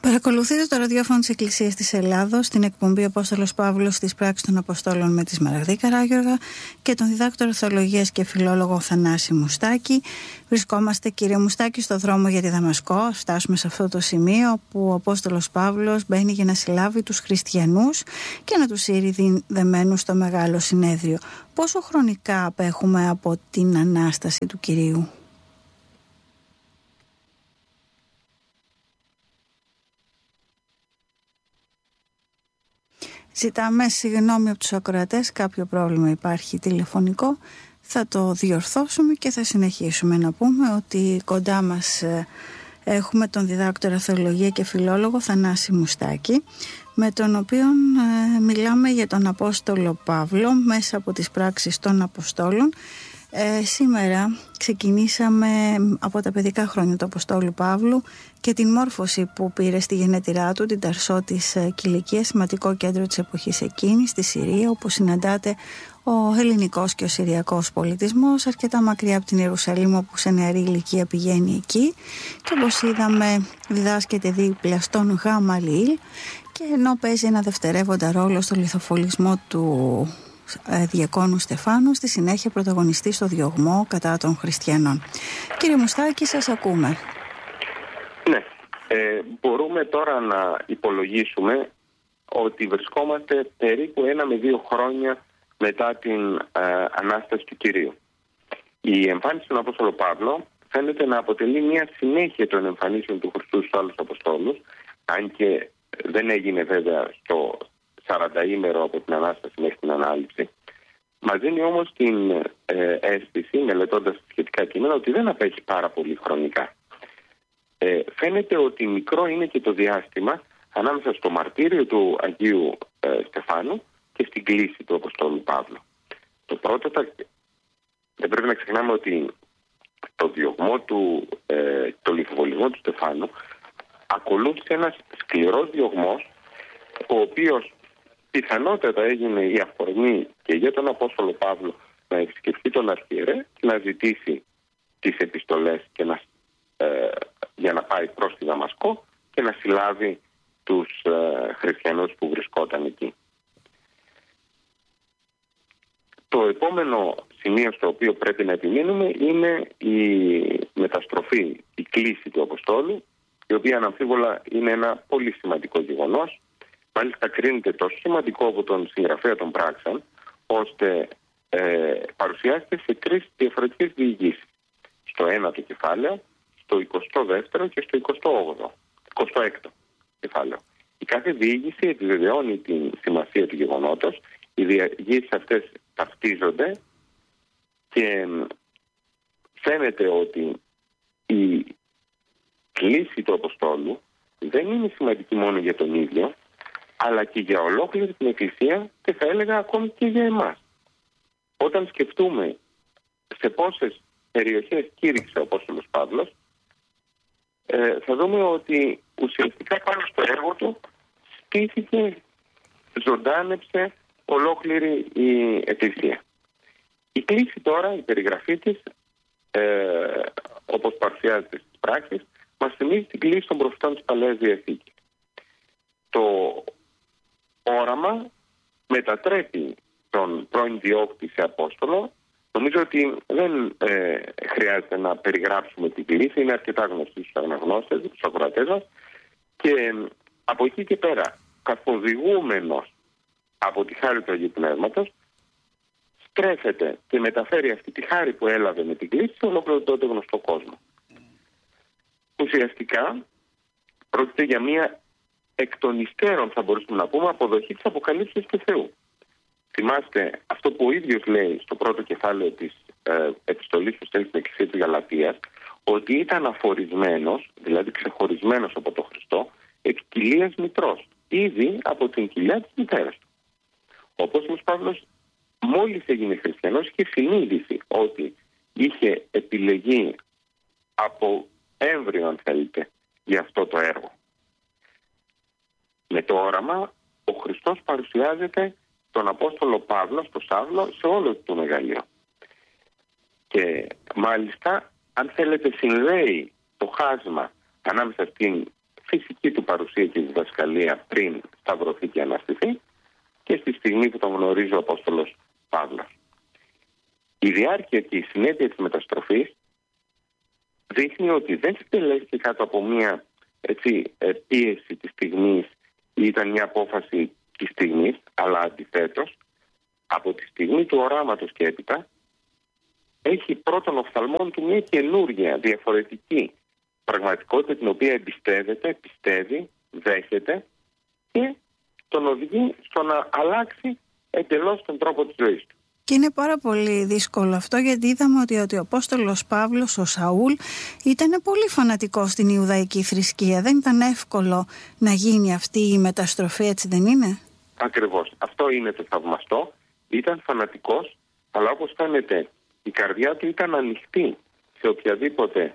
Παρακολουθείτε το ραδιόφωνο της Εκκλησίας της Ελλάδος, την εκπομπή Απόστολος Παύλος στις πράξεις των Αποστόλων με τη Σμαραγδή Καράγιοργα και τον διδάκτορα θεολογίας και φιλόλογο Θανάση Μουστάκη. Βρισκόμαστε, κύριε Μουστάκη, στο δρόμο για τη Δαμασκό. Φτάσουμε σε αυτό το σημείο που ο Απόστολος Παύλος μπαίνει για να συλλάβει τους χριστιανούς και να τους σύρει δεμένους στο Μεγάλο Συνέδριο. Πόσο χρονικά απέχουμε από την Ανάσταση του Κυρίου? Ζητάμε συγγνώμη από τους ακροατές, κάποιο πρόβλημα υπάρχει τηλεφωνικό, θα το διορθώσουμε και θα συνεχίσουμε. Να πούμε ότι κοντά μας έχουμε τον διδάκτορα θεολογία και φιλόλογο Θανάση Μουστάκη, με τον οποίο μιλάμε για τον Απόστολο Παύλο μέσα από τις πράξεις των Αποστόλων. Σήμερα ξεκινήσαμε από τα παιδικά χρόνια του Αποστόλου Παύλου και την μόρφωση που πήρε στη γενέτειρά του, την Ταρσό της Κιλικίας, σημαντικό κέντρο της εποχής εκείνης, στη Συρία, όπου συναντάται ο ελληνικός και ο συριακός πολιτισμός, αρκετά μακριά από την Ιερουσαλήμ, όπου σε νεαρή ηλικία πηγαίνει εκεί και όπως είδαμε διδάσκεται δίπλα στον Γαμαλιήλ, και ενώ παίζει ένα δευτερεύοντα ρόλο στο λιθοφολισμό του Διακόνου Στεφάνου, στη συνέχεια πρωταγωνιστεί στο διωγμό κατά των χριστιανών. Κύριε Μουστάκη, σας ακούμε. Ναι, μπορούμε τώρα να υπολογίσουμε ότι βρισκόμαστε περίπου 1 με 2 χρόνια μετά την Ανάσταση του Κυρίου. Η εμφάνιση του Απόστολου Παύλου φαίνεται να αποτελεί μια συνέχεια των εμφανίσεων του Χριστού στους άλλους Αποστόλους, αν και δεν έγινε βέβαια στο 40ήμερο από την Ανάσταση μέχρι την Ανάληψη. Μας δίνει όμως την αίσθηση, μελετώντας σχετικά κείμενα, ότι δεν απέχει πάρα πολύ χρονικά. Φαίνεται ότι μικρό είναι και το διάστημα ανάμεσα στο μαρτύριο του Αγίου Στεφάνου και στην κλήση του Αποστόλου Παύλου. Το πρώτο, δεν πρέπει να ξεχνάμε ότι το διωγμό του, το λιθοβολισμό του Στεφάνου ακολούθησε ένας σκληρός διωγμός, ο οποίος πιθανότατα έγινε η αφορμή και για τον Απόστολο Παύλο να επισκεφτεί τον αρχιερέα και να ζητήσει τις επιστολές και για να πάει προς τη Δαμασκό και να συλλάβει τους χριστιανούς που βρισκόταν εκεί. Το επόμενο σημείο στο οποίο πρέπει να επιμείνουμε είναι η μεταστροφή, η κλήση του Αποστόλου, η οποία αναμφίβολα είναι ένα πολύ σημαντικό γεγονός. Μάλιστα κρίνεται τόσο σημαντικό από τον συγγραφέα των πράξεων, ώστε παρουσιάζεται σε 3 διαφορετικές διηγήσεις. Στο 1ο κεφάλαιο, στο 22ο και στο 26ο κεφάλαιο. Η κάθε διήγηση επιβεβαιώνει την σημασία του γεγονότος. Οι διηγήσεις αυτές ταυτίζονται και φαίνεται ότι η κλήση του Αποστόλου δεν είναι σημαντική μόνο για τον ίδιο, αλλά και για ολόκληρη την Εκκλησία και θα έλεγα ακόμη και για εμάς. Όταν σκεφτούμε σε πόσες περιοχές κήρυξε ο Απόστολος Παύλος, θα δούμε ότι ουσιαστικά πάνω στο έργο του στήθηκε, ζωντάνεψε ολόκληρη η Εκκλησία. Η κλήση τώρα, η περιγραφή της, όπως παρουσιάζεται στις πράξεις, μας θυμίζει την κλήση των προφητών της Παλαιάς Διαθήκης. Το όραμα μετατρέπει τον πρώην διώκτη σε Απόστολο. Νομίζω ότι δεν χρειάζεται να περιγράψουμε την κλήση, είναι αρκετά γνωστή στους αναγνώστες, στους ακροατές μας, και από εκεί και πέρα, καθοδηγούμενος από τη χάρη του Αγίου Πνεύματος, στρέφεται και μεταφέρει αυτή τη χάρη που έλαβε με την κλήση σε ολόκληρο τότε γνωστό κόσμο. Ουσιαστικά πρόκειται για μια εκ των υστέρων, θα μπορούσαμε να πούμε, αποδοχή της αποκαλύψης του Θεού. Θυμάστε αυτό που ο ίδιος λέει στο πρώτο κεφάλαιο της επιστολής που στέλνει στην Εκκλησία της Γαλατίας, ότι ήταν αφορισμένος, δηλαδή ξεχωρισμένος από τον Χριστό, εκ κοιλίας μητρός, ήδη από την κοιλιά της μητέρας του. Ο Απόστολος Παύλος μόλις έγινε χριστιανός είχε συνείδηση ότι είχε επιλεγεί από έμβριο, αν θέλετε, για αυτό το έργο. Με το όραμα, ο Χριστός παρουσιάζεται τον Απόστολο Παύλο, στο Σάβλο, σε όλο το μεγαλείο. Και μάλιστα, αν θέλετε, συνδέει το χάσμα ανάμεσα στην φυσική του παρουσία και διδασκαλία πριν σταυρωθεί και αναστηθεί και στη στιγμή που τον γνωρίζει ο Απόστολος Παύλος. Η διάρκεια και η συνέπεια της μεταστροφής δείχνει ότι δεν συντελέστηκε κάτω από μια πίεση της στιγμής ή ήταν μια απόφαση της στιγμής, αλλά αντιθέτως από τη στιγμή του οράματος και έπειτα έχει πρώτον οφθαλμών του μια καινούργια διαφορετική πραγματικότητα την οποία εμπιστεύεται, πιστεύει, δέχεται και τον οδηγεί στο να αλλάξει εντελώς τον τρόπο της ζωής του. Και είναι πάρα πολύ δύσκολο αυτό, γιατί είδαμε ότι ο Απόστολος Παύλος, ο Σαούλ, ήταν πολύ φανατικός στην Ιουδαϊκή θρησκεία. Δεν ήταν εύκολο να γίνει αυτή η μεταστροφή, έτσι δεν είναι? Ακριβώς. Αυτό είναι το θαυμαστό. Ήταν φανατικός, αλλά όπως φαίνεται η καρδιά του ήταν ανοιχτή σε οποιαδήποτε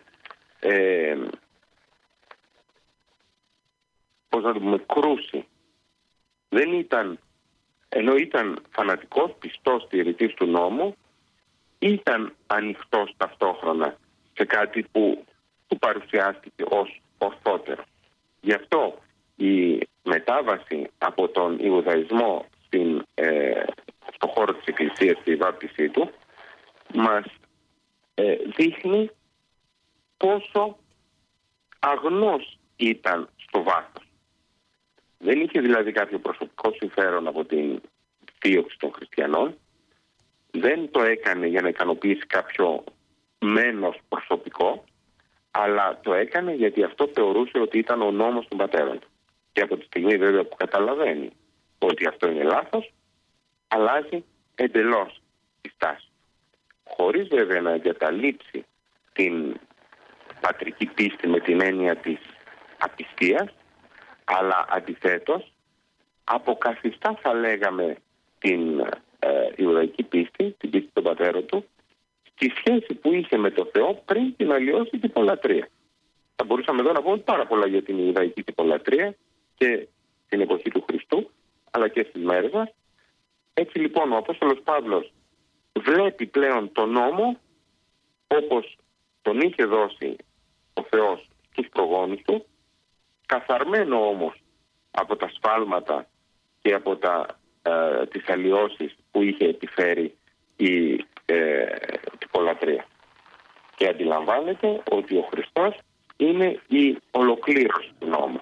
κρούση. Δεν ήταν, ενώ ήταν φανατικός, πιστός στηρητής του νόμου, ήταν ανοιχτός ταυτόχρονα σε κάτι που του παρουσιάστηκε ως ορθότερο. Γι' αυτό η μετάβαση από τον Ιουδαϊσμό στο χώρο της Εκκλησίας και η βάπτισή του μας δείχνει πόσο αγνός ήταν στο βάθος. Δεν είχε δηλαδή κάποιο προσωπικό συμφέρον από την δίωξη των χριστιανών. Δεν το έκανε για να ικανοποιήσει κάποιο μένος προσωπικό, αλλά το έκανε γιατί αυτό θεωρούσε ότι ήταν ο νόμος των πατέρων του. Και από τη στιγμή βέβαια που καταλαβαίνει ότι αυτό είναι λάθος, αλλάζει εντελώς τη στάση. Χωρίς βέβαια να εγκαταλείψει την πατρική πίστη με την έννοια της απιστίας, αλλά αντιθέτως αποκαθιστά, θα λέγαμε, την Ιουδαϊκή πίστη, την πίστη των πατέρων του, στη σχέση που είχε με το Θεό πριν την αλλοιώσει τυπολατρία. Θα μπορούσαμε εδώ να πούμε πάρα πολλά για την Ιουδαϊκή τυπολατρία και την εποχή του Χριστού, αλλά και στις μέρες μας. Έτσι λοιπόν ο Απόστολος Παύλος βλέπει πλέον τον νόμο όπως τον είχε δώσει ο Θεός στους προγόνους του, καθαρμένο όμως από τα σφάλματα και από τις αλλοιώσεις που είχε επιφέρει η τυπολατρία. Και αντιλαμβάνεται ότι ο Χριστός είναι η ολοκλήρωση του νόμου.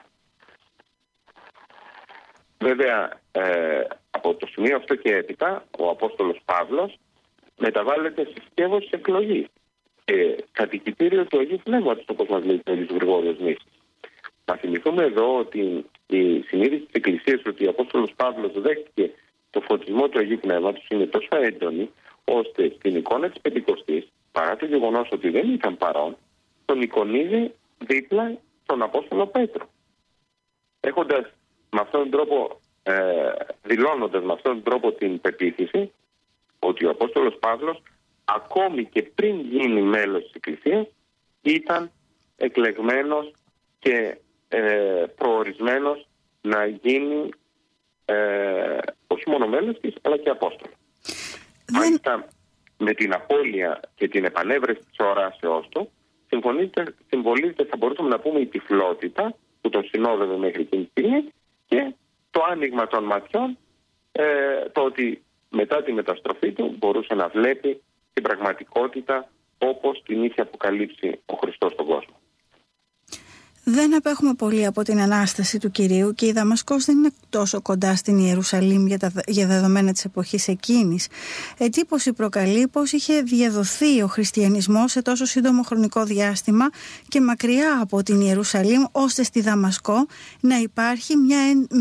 Βέβαια, από το σημείο αυτό και έπειτα, ο Απόστολος Παύλος μεταβάλλεται σε σκεύος της εκλογής και κατοικητήριο του Αγίου Πνεύματος, όπως μας λέει ο Γρηγόριος Νήσης. Να θυμηθούμε εδώ ότι η συνείδηση της Εκκλησίας ότι ο Απόστολος Παύλος δέχτηκε το φωτισμό του Αγίου Πνεύματος είναι τόσο έντονη, ώστε στην εικόνα της Πεντηκοστής, παρά το γεγονός ότι δεν ήταν παρόν, τον εικονίζει δίπλα στον Απόστολο Πέτρο. Έχοντας με αυτόν τον τρόπο, δηλώνοντας με αυτόν τον τρόπο την πεποίθηση ότι ο Απόστολος Παύλος ακόμη και πριν γίνει μέλος της Εκκλησίας ήταν εκλεγμένος και προορισμένος να γίνει όχι μόνο μέλος της αλλά και Απόστολος. Μάλιστα με την απώλεια και την επανέβρεση της οράσεώς του συμβολίζεται, θα μπορούσαμε να πούμε, η τυφλότητα που τον συνόδευε μέχρι εκείνη τη στιγμή και το άνοιγμα των ματιών, το ότι μετά τη μεταστροφή του μπορούσε να βλέπει την πραγματικότητα όπως την είχε αποκαλύψει ο Χριστός στον κόσμο. Δεν απέχουμε πολύ από την Ανάσταση του Κυρίου και η Δαμασκός δεν είναι τόσο κοντά στην Ιερουσαλήμ για δεδομένα της εποχής εκείνης. Εντύπωση προκαλεί πως είχε διαδοθεί ο χριστιανισμός σε τόσο σύντομο χρονικό διάστημα και μακριά από την Ιερουσαλήμ, ώστε στη Δαμασκό να υπάρχει μια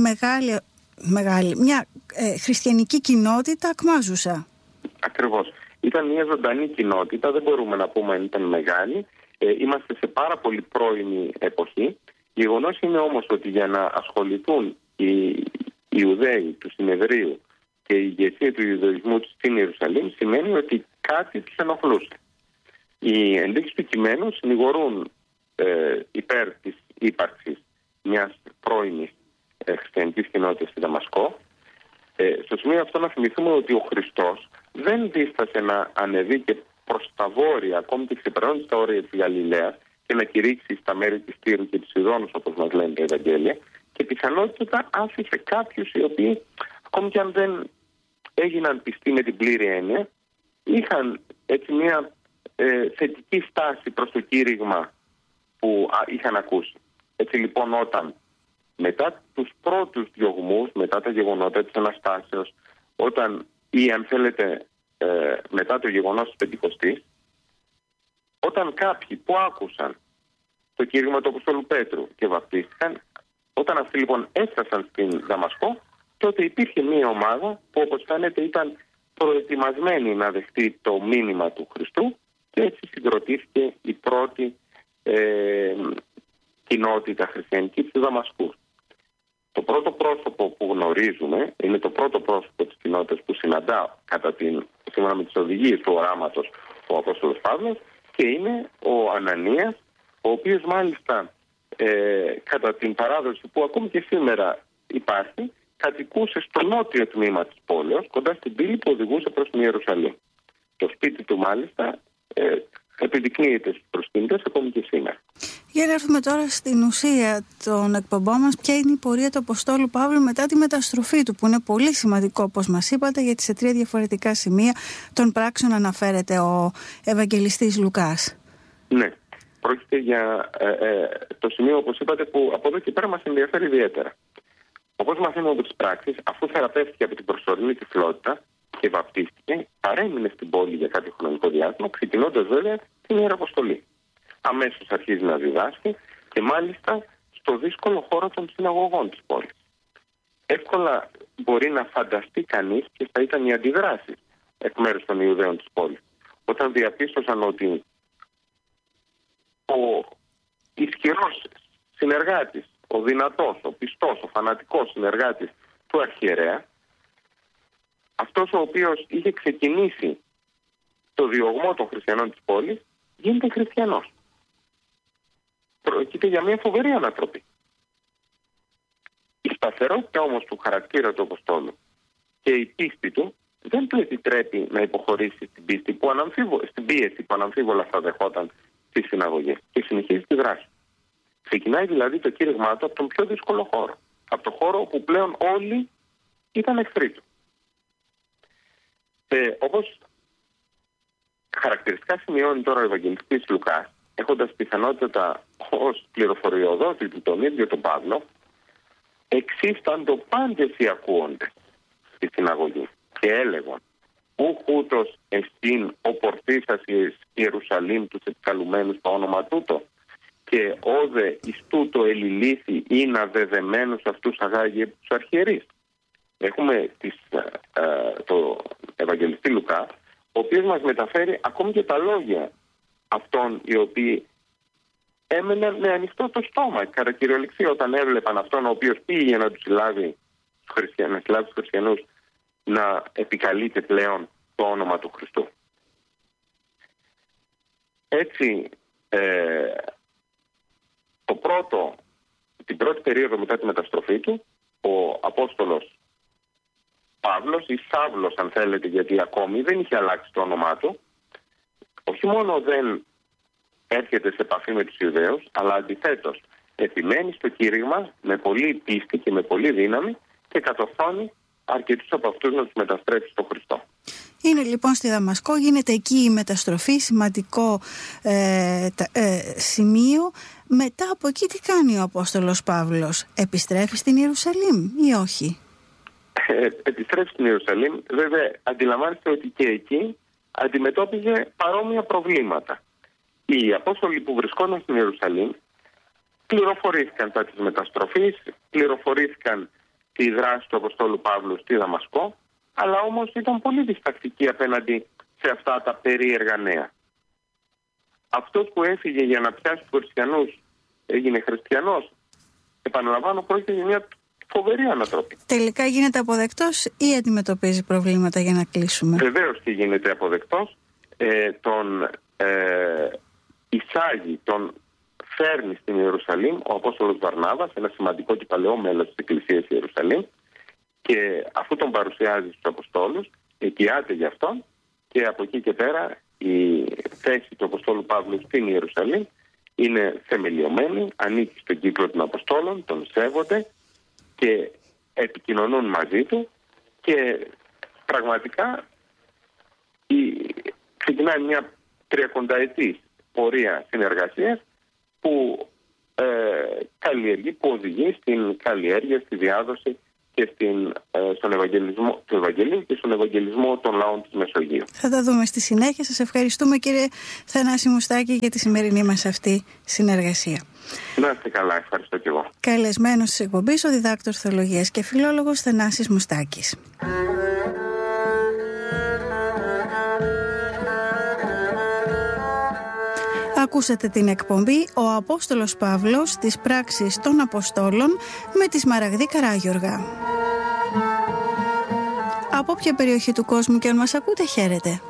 μια χριστιανική κοινότητα ακμάζουσα. Ακριβώς. Ήταν μια ζωντανή κοινότητα, δεν μπορούμε να πούμε αν ήταν μεγάλη. Είμαστε σε πάρα πολύ πρώιμη εποχή. Γεγονός είναι όμως ότι για να ασχοληθούν οι Ιουδαίοι του Συνεδρίου και η ηγεσία του Ιουδαϊσμού στην Ιερουσαλήμ σημαίνει ότι κάτι τους ενοχλούσε. Οι ενδείξεις του κειμένου συνηγορούν υπέρ της ύπαρξης μιας πρώιμης χριστιανικής κοινότητας στη Δαμασκό. Στο σημείο αυτό να θυμηθούμε ότι ο Χριστός δεν δίστασε να ανεβεί και προς τα βόρεια, ακόμη και ξεπερνώντας τα όρια της Γαλιλαίας, και να κηρύξει στα μέρη της Τύρου και της Ιδώνος, όπως μας λένε τα Ευαγγέλια, και πιθανότητα άφησε κάποιους οι οποίοι, ακόμη και αν δεν έγιναν πιστοί με την πλήρη έννοια, είχαν έτσι μια θετική στάση προς το κήρυγμα που είχαν ακούσει. Έτσι λοιπόν, όταν μετά τους πρώτους διωγμούς, μετά τα γεγονότα της Αναστάσεως, ή αν θέλετε μετά το γεγονός της Πεντηκοστής, όταν κάποιοι που άκουσαν το κήρυγμα του Αποστόλου Πέτρου και βαπτίστηκαν, όταν αυτοί λοιπόν έφτασαν στην Δαμασκό, τότε υπήρχε μία ομάδα που, όπως φαίνεται, ήταν προετοιμασμένη να δεχτεί το μήνυμα του Χριστού, και έτσι συγκροτήθηκε η πρώτη κοινότητα χριστιανική της Δαμασκού. Το πρώτο πρόσωπο που γνωρίζουμε είναι το πρώτο πρόσωπο της κοινότητας που συναντά σύμφωνα με τις οδηγίες του οράματος ο Απόστολος Παύλος, και είναι ο Ανανίας, ο οποίος μάλιστα κατά την παράδοση που ακόμη και σήμερα υπάρχει, κατοικούσε στο νότιο τμήμα της πόλεως, κοντά στην πύλη που οδηγούσε προς την Ιερουσαλήμ. Το σπίτι του μάλιστα επιδεικνύεται στους προσκύνητες ακόμη και σήμερα. Για να έρθουμε τώρα στην ουσία των εκπομπών μας, ποια είναι η πορεία του Αποστόλου Παύλου μετά τη μεταστροφή του, που είναι πολύ σημαντικό, όπως μας είπατε, γιατί σε 3 διαφορετικά σημεία των πράξεων αναφέρεται ο Ευαγγελιστής Λουκάς. Ναι, πρόκειται για το σημείο, όπως είπατε, που από εδώ και πέρα μας ενδιαφέρει ιδιαίτερα. Όπως μαθαίνουμε από τις πράξεις, αφού θεραπεύτηκε από την προσωρινή τυφλότητα και βαπτίστηκε, παρέμεινε στην πόλη για κάποιο χρονικό διάστημα, ξεκινώντας βέβαια την Ιεραποστολή. Αμέσως αρχίζει να διδάσκει, και μάλιστα στο δύσκολο χώρο των συναγωγών της πόλης. Εύκολα μπορεί να φανταστεί κανείς ποιες θα ήταν οι αντιδράσεις εκ μέρους των Ιουδαίων της πόλης, όταν διαπίστωσαν ότι ο ισχυρός συνεργάτης, ο δυνατός, ο πιστός, ο φανατικός συνεργάτης του αρχιερέα, αυτός ο οποίος είχε ξεκινήσει το διωγμό των χριστιανών της πόλης, γίνεται χριστιανός. Πρόκειται για μια φοβερή ανατροπή. Η σταθερότητα όμως του χαρακτήρα του Αποστόλου και η πίστη του δεν του επιτρέπει να υποχωρήσει στην πίστη στην πίεση που αναμφίβολα θα δεχόταν στις συναγωγές, και συνεχίζει τη δράση. Ξεκινάει δηλαδή το κήρυγμά του από τον πιο δύσκολο χώρο. Από το χώρο όπου πλέον όλοι ήταν εχθροί του. Όπως χαρακτηριστικά σημειώνει τώρα ο Ευαγγελιστής Λουκάς, έχοντας πιθανότητα ως πληροφοριοδότη τον ίδιο τον Παύλο, εξήφταντο πάντες οι ακούοντες στη συναγωγή και έλεγον: «Ούχ ούτως εστίν ο πορτήσας εις Ιερουσαλήμ τους επικαλουμένους το όνομα τούτο, και όδε εις τούτο ελιλήθη είναι δεδεμένους αυτούς αγάγει τους αρχιερείς». Έχουμε το Ευαγγελιστή Λουκά, ο οποίος μας μεταφέρει ακόμη και τα λόγια αυτών οι οποίοι έμεναν με ανοιχτό το στόμα, κατά κυριολεξία, όταν έβλεπαν αυτόν ο οποίος πήγε να τους συλλάβει τους χριστιανούς να επικαλείται πλέον το όνομα του Χριστού. Έτσι, την πρώτη περίοδο μετά τη μεταστροφή του, ο Απόστολος Παύλος, ή Σάβλος αν θέλετε, γιατί ακόμη δεν είχε αλλάξει το όνομά του, όχι μόνο δεν έρχεται σε επαφή με τους Ιουδαίους, αλλά αντιθέτως επιμένει στο κήρυγμα με πολύ πίστη και με πολύ δύναμη, και κατορθώνει αρκετούς από αυτούς να τους μεταστρέψει στο Χριστό. Είναι λοιπόν στη Δαμασκό, γίνεται εκεί η μεταστροφή, σημαντικό σημείο. Μετά από εκεί τι κάνει ο Απόστολος Παύλος? Επιστρέφει στην Ιερουσαλήμ ή όχι? Επιστρέφει στην Ιερουσαλήμ. Βέβαια αντιλαμβάνεστε ότι και εκεί αντιμετώπιζε παρόμοια προβλήματα. Οι Απόστολοι που βρισκόταν στην Ιερουσαλήμ πληροφορήθηκαν τα της μεταστροφής, πληροφορήθηκαν τη δράση του Αποστόλου Παύλου στη Δαμασκό, αλλά όμως ήταν πολύ διστακτικοί απέναντι σε αυτά τα περίεργα νέα. Αυτός που έφυγε για να πιάσει τους χριστιανούς έγινε χριστιανός. Επαναλαμβάνω, πρόκειται για μια φοβερή ανατροπή. Τελικά γίνεται αποδεκτός ή αντιμετωπίζει προβλήματα, για να κλείσουμε? Βεβαίως και γίνεται αποδεκτός. Τον εισάγει, τον φέρνει στην Ιερουσαλήμ ο Απόστολος Βαρνάβας, ένα σημαντικό και παλαιό μέλος της Εκκλησίας Ιερουσαλήμ, και αφού τον παρουσιάζει στους Αποστόλους, αιτιάται γι' αυτόν, και από εκεί και πέρα η θέση του Αποστόλου Παύλου στην Ιερουσαλήμ είναι θεμελιωμένη, ανήκει στον κύκλο των Αποστόλων, τον σέβονται και επικοινωνούν μαζί του και πραγματικά ξεκινάει μια 30ετής πορεία συνεργασίας που καλλιεργεί, που οδηγεί στην καλλιέργεια, στη διάδοση και στον Ευαγγελισμό του Ευαγγελίου και στον Ευαγγελισμό των λαών της Μεσογείου. Θα τα δούμε στη συνέχεια. Σας ευχαριστούμε, κύριε Θανάση Μουστάκη, για τη σημερινή μας αυτή συνεργασία. Να είστε καλά, ευχαριστώ και εγώ. Καλεσμένος της εκπομπής ο διδάκτορ θεολογίας και φιλόλογος Θανάσης Μουστάκης. Ακούσατε την εκπομπή «Ο Απόστολος Παύλος της πράξης των Αποστόλων» με τη Σμαραγδή Καράγιοργα. Από ποια περιοχή του κόσμου και αν μας ακούτε, χαίρετε.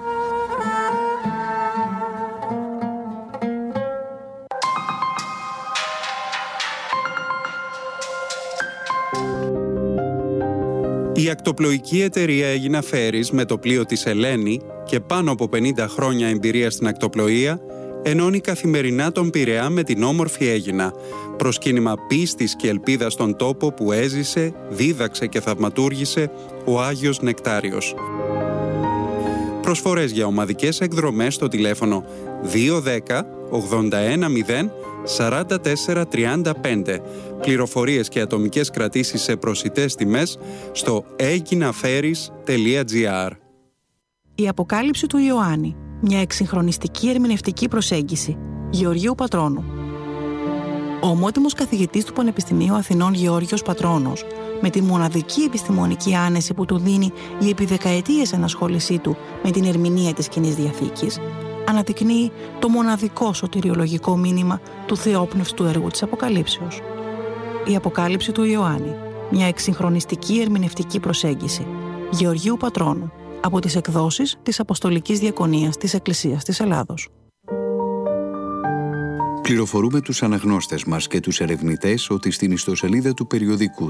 Η ακτοπλοϊκή εταιρεία Αίγινα Φέρις με το πλοίο της Ελένη και πάνω από 50 χρόνια εμπειρία στην ακτοπλοεία ενώνει καθημερινά τον Πειραιά με την όμορφη Αίγινα, προσκύνημα πίστης και ελπίδας στον τόπο που έζησε, δίδαξε και θαυματούργησε ο Άγιος Νεκτάριος. Προσφορές για ομαδικές εκδρομές στο τηλέφωνο 210 810 4435. Πληροφορίες και ατομικές κρατήσεις σε προσιτές τιμές στο aeginaferis.gr. Η Αποκάλυψη του Ιωάννη. Μια εξυγχρονιστική ερμηνευτική προσέγγιση. Γεωργίου Πατρώνου. Ο ομότιμος καθηγητής του Πανεπιστημίου Αθηνών Γεώργιος Πατρώνος, με τη μοναδική επιστημονική άνεση που του δίνει η επί δεκαετίες ενασχόλησή του με την ερμηνεία της Καινής Διαθήκης, αναδεικνύει το μοναδικό σωτηριολογικό μήνυμα του θεόπνευστου έργου της Αποκαλύψεως. Η Αποκάλυψη του Ιωάννη. Μια εξυγχρονιστική ερμηνευτική προσέγγιση. Γεωργίου Πατρώνου. Από τις εκδόσεις της Αποστολικής Διακονίας της Εκκλησίας της Ελλάδος. Πληροφορούμε τους αναγνώστες μας και τους ερευνητές ότι στην ιστοσελίδα του περιοδικού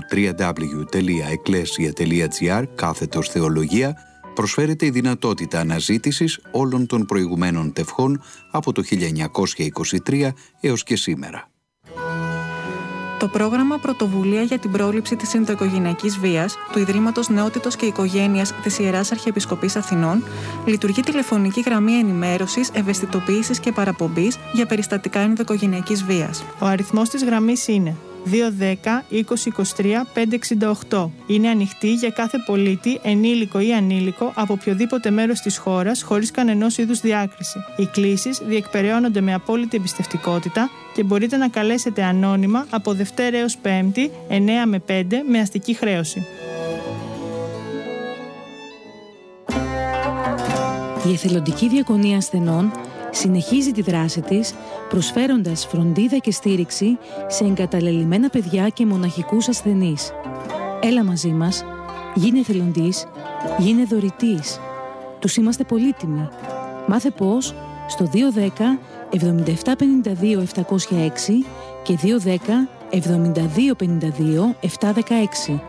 www.ecclesia.gr/θεολογία προσφέρεται η δυνατότητα αναζήτησης όλων των προηγουμένων τευχών από το 1923 έως και σήμερα. Το πρόγραμμα «Πρωτοβουλία για την πρόληψη της ενδοοικογενειακής βίας» του Ιδρύματος Νεότητος και Οικογένειας της Ιεράς Αρχιεπισκοπής Αθηνών λειτουργεί τηλεφωνική γραμμή ενημέρωσης, ευαισθητοποίησης και παραπομπής για περιστατικά ενδοοικογενειακής βίας. Ο αριθμός της γραμμής είναι 210 2023 568. Είναι ανοιχτή για κάθε πολίτη, ενήλικο ή ανήλικο, από οποιοδήποτε μέρος της χώρας, χωρίς κανενός είδους διάκριση. Οι κλήσεις διεκπεραιώνονται με απόλυτη εμπιστευτικότητα και μπορείτε να καλέσετε ανώνυμα από Δευτέρα έως Πέμπτη, 9 με 5, με αστική χρέωση. Η Εθελοντική Διακονία Ασθενών συνεχίζει τη δράση της, προσφέροντας φροντίδα και στήριξη σε εγκαταλελειμμένα παιδιά και μοναχικούς ασθενείς. Έλα μαζί μας, γίνε εθελοντής, γίνε δωρητής. Τους είμαστε πολύτιμοι. Μάθε πώς στο 210 77 52 706 και 210 72 52 716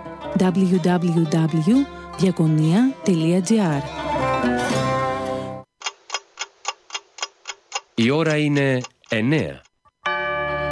www.diakonia.gr. Η ώρα είναι 9.